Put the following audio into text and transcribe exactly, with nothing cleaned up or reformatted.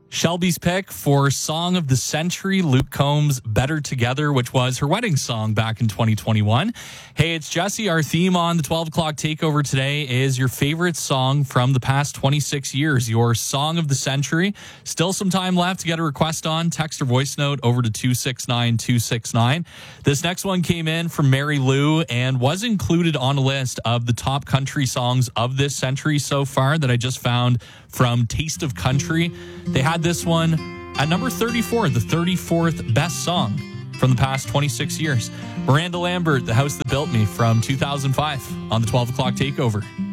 Shelby's pick for Song of the Century, Luke Combs' Better Together, which was her wedding song back in twenty twenty-one. Hey, it's Jesse. Our theme on the twelve o'clock takeover today is your favorite song from the past twenty-six years, your Song of the Century. Still some time left to get a request on. Text or voice note over to two six nine two six nine. This next one came in from Mary Lou and was included on a list of the top country songs of this century so far that I just found from Taste of Country. They had this one at number thirty-four, the thirty-fourth best song from the past twenty-six years. Miranda Lambert, The House That Built Me from two thousand five on the twelve o'clock takeover.